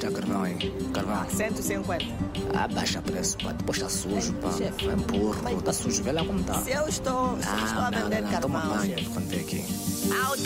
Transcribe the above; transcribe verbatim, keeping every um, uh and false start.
está carvão aí? Carvão. cento e cinquenta. Ah, baixa preço, pá. Depois está sujo, pá. Chefe. É burro, está sujo. Vê lá como está. Se eu estou, se eu estou a Ah, não, vender não, não. Toma carvão, banho, chefe. quando tem aqui. Ah,